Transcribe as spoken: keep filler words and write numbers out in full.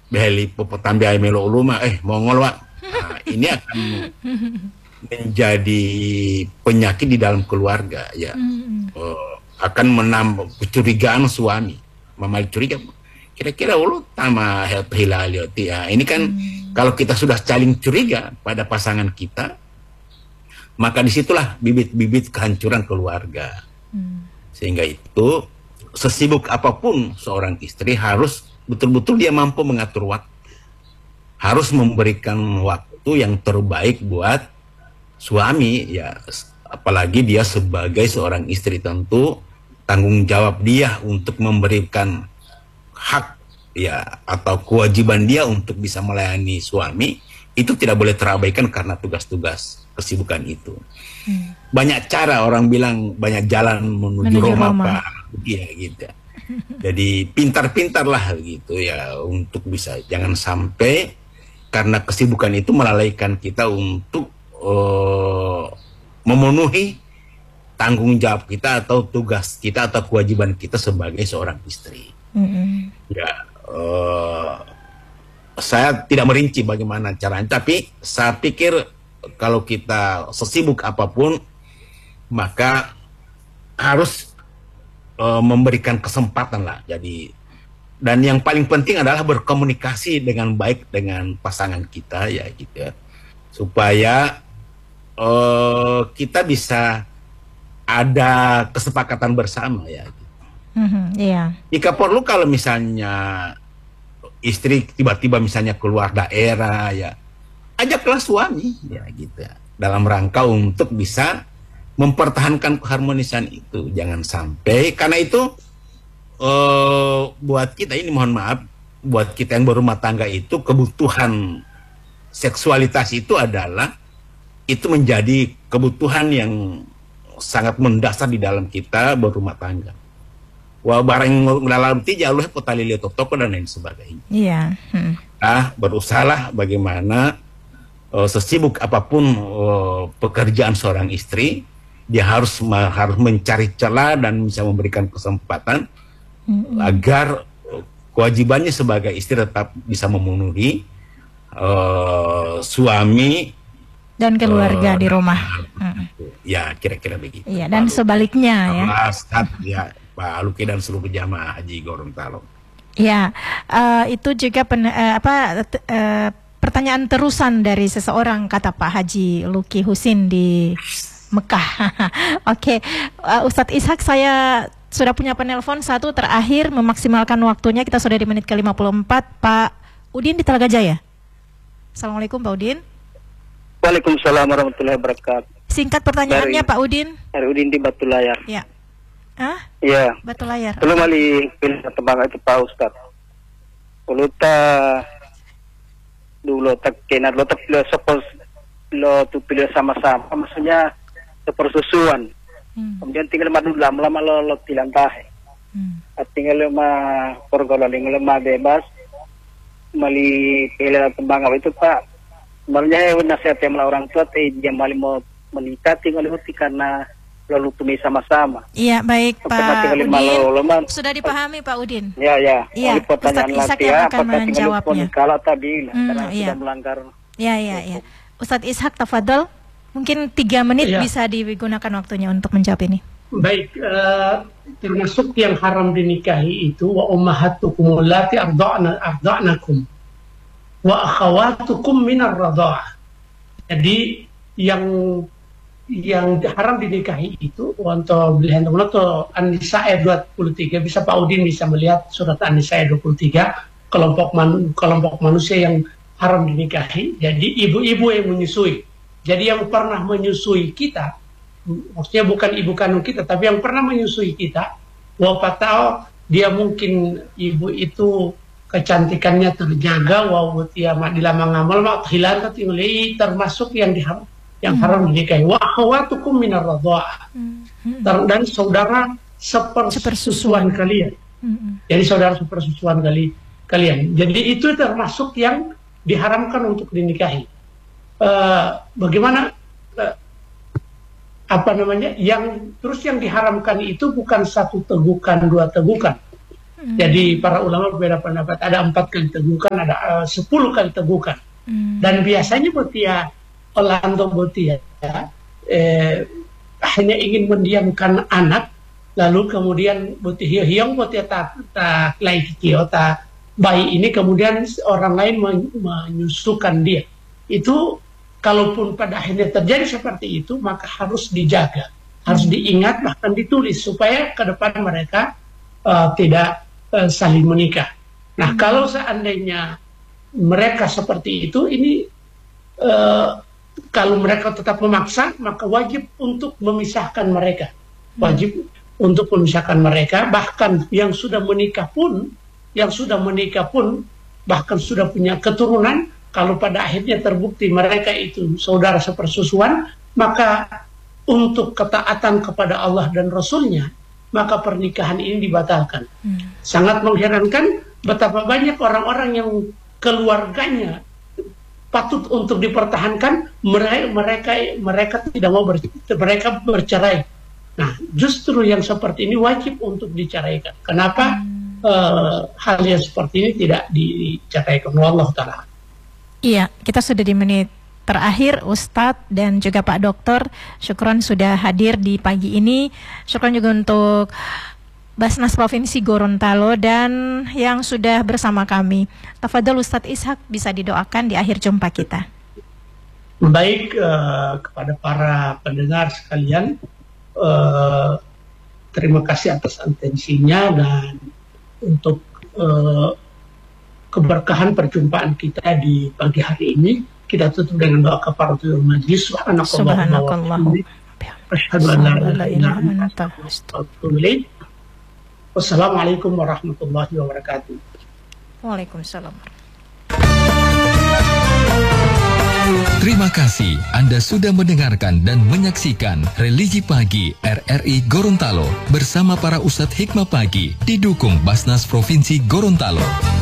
beheli popotambi ay melo uluma eh mongol Wak. Nah, ini akan menjadi penyakit di dalam keluarga ya. Mm. Eh, akan menambah kecurigaan suami, mama curiga kira-kira ulu tama hilalioti ya. Ini kan Mm. kalau kita sudah saling curiga pada pasangan kita, maka disitulah bibit-bibit kehancuran keluarga. Mm. Sehingga itu sesibuk apapun seorang istri harus betul-betul dia mampu mengatur waktu, harus memberikan waktu yang terbaik buat suami ya, apalagi dia sebagai seorang istri tentu tanggung jawab dia untuk memberikan hak ya atau kewajiban dia untuk bisa melayani suami itu tidak boleh terabaikan karena tugas-tugas kesibukan itu. Hmm. Banyak cara, orang bilang banyak jalan menuju, Menuju Roma, Roma. Pak. Iya gitu. Jadi pintar-pintarlah gitu ya untuk bisa, jangan sampai karena kesibukan itu melalaikan kita untuk uh, memenuhi tanggung jawab kita atau tugas kita atau kewajiban kita sebagai seorang istri. Mm-mm. Ya, uh, saya tidak merinci bagaimana caranya, tapi saya pikir kalau kita sesibuk apapun maka harus uh, memberikan kesempatan lah. Jadi, dan yang paling penting adalah berkomunikasi dengan baik dengan pasangan kita ya gitu ya, supaya uh, kita bisa ada kesepakatan bersama ya. Mhm, iya. Jika perlu kalau misalnya istri tiba-tiba misalnya keluar daerah ya, ajaklah suami ya gitu ya, dalam rangka untuk bisa mempertahankan keharmonisan itu. Jangan sampai karena itu uh, buat kita ini, mohon maaf, buat kita yang berumah tangga itu kebutuhan seksualitas itu adalah itu menjadi kebutuhan yang sangat mendasar di dalam kita berumah tangga. Wah, barang dalam tiga Allah kota lili toko dan lain sebagainya. Iya. Hmm. Ah, berusahalah bagaimana uh, sesibuk apapun uh, pekerjaan seorang istri, dia harus ma- harus mencari celah dan bisa memberikan kesempatan Mm-mm. agar uh, kewajibannya sebagai istri tetap bisa memenuhi uh, suami Dan keluarga uh, di rumah. Mm. Ya, kira-kira begitu. Iya, dan sebaliknya ya. Ustaz, ya, Pak Luki dan seluruh jamaah Haji Gorontalo. Ya, eh, itu juga pen, eh, apa t- eh, pertanyaan terusan dari seseorang, kata Pak Haji Luki Husin di Mekah. Oke, eh, Ustadz Ishak, saya sudah punya penelpon satu terakhir, memaksimalkan waktunya, kita sudah di menit ke lima puluh empat. Pak Udin di Talaga Jaya. Assalamualaikum Pak Udin. Waalaikumsalam warahmatullahi wabarakatuh. Singkat pertanyaannya Dari- Pak Udin. Hari Udin di Batu Layar. Ya. Ah, Iya. Batu Layar. Belum kali pilih tebang itu Pak Ustad. Kalau ta dulu tak kena lo tak pilih sepos lo tu pilih sama-sama, maksudnya sepersusuan. Hmm. Kemudian tinggal madu lama-lama lo lo tilang tahe. Hmm. At tinggal lo ma pergaulan lo ma bebas. Mali pilih tembang apa itu Pak. Sebenarnya nasihat yang orang tua teh dia mali mau menikah tinggal itu karena lalu tumi sama-sama. Iya, baik Sampai Pak tinggal Udin. malu lama. Sudah dipahami Pak Udin. Ya ya. Iya, Oleh pertanyaan Ustadz Ishak nanti yang ya, akan apakah tinggal menjawabnya. kalau tadi lah, Hmm, karena iya. sudah melanggar. Ya, ya, ya. Ustadz Ishak, tafadhol. Mungkin tiga menit Iya. bisa digunakan waktunya untuk menjawab ini. Baik, eh, termasuk yang haram dinikahi itu wa ummahatukum allati arda'na arda'nakum wa akhawatukum minar radha'ah. Jadi yang yang haram dinikahi itu untuk belihan teman atau An-Nisa ayat dua puluh tiga, bisa Pak Udin bisa melihat surat An-Nisa ayat dua puluh tiga, kelompok man, kelompok manusia yang haram dinikahi. Jadi ibu-ibu yang menyusui. Jadi yang pernah menyusui kita, maksudnya bukan ibu kandung kita, tapi yang pernah menyusui kita, wapatau dia mungkin ibu itu kecantikannya terjaga, wawut ya dilama ngamal mak hilang ketinggali, termasuk yang diharam yang Hmm. haram dinikahi. Wa akhawatukum minar radha'ah. Hmm. Hmm. Ter- dan saudara sepersusuan Sepersusuan. kalian. Hmm. Jadi saudara sepersusuan kali kalian. Jadi itu termasuk yang diharamkan untuk dinikahi. Eh, bagaimana eh, apa namanya? Yang terus yang diharamkan itu bukan satu tegukan, dua tegukan. Hmm. Jadi para ulama berbeda pendapat. Ada empat kali tegukan, ada uh, sepuluh kali tegukan. Hmm. Dan biasanya botia Orlando botia ya, eh, hanya ingin mendiamkan anak, lalu kemudian botia hiong botia tak tak lagi kiota bayi ini, kemudian orang lain menyusukan dia. Itu kalaupun pada akhirnya terjadi seperti itu, maka harus dijaga, harus diingat, bahkan ditulis supaya ke depan mereka uh, tidak uh, saling menikah. Nah, hmm. kalau seandainya mereka seperti itu, ini uh, kalau mereka tetap memaksa, maka wajib untuk memisahkan mereka, wajib hmm. untuk memisahkan mereka. Bahkan yang sudah menikah pun, yang sudah menikah pun, bahkan sudah punya keturunan, kalau pada akhirnya terbukti mereka itu saudara sepersusuan, maka untuk ketaatan kepada Allah dan Rasulnya, maka pernikahan ini dibatalkan. Hmm. Sangat mengherankan betapa banyak orang-orang yang keluarganya patut untuk dipertahankan, mereka mereka mereka tidak mau ber, mereka bercerai. Nah, justru yang seperti ini wajib untuk diceraikan. Kenapa hmm. uh, hal yang seperti ini tidak diceraikan? Wallahu ta'ala. Iya, kita sudah di menit terakhir, Ustadz dan juga Pak Dokter. Syukron sudah hadir di pagi ini. Syukron juga untuk Basnas Provinsi Gorontalo dan yang sudah bersama kami. Tafadhol Ustadz Ishak, bisa didoakan di akhir jumpa kita. Baik, uh, kepada para pendengar sekalian, uh, terima kasih atas atensinya, dan untuk uh, keberkahan perjumpaan kita di pagi hari ini, kita tutup dengan doa kafaratul majlis. Subhanallah. Wassalamualaikum warahmatullahi wabarakatuh. Waalaikumsalam. Terima kasih Anda sudah mendengarkan dan menyaksikan Religi Pagi R R I Gorontalo bersama para Ustadz Hikmah Pagi, didukung Basnas Provinsi Gorontalo.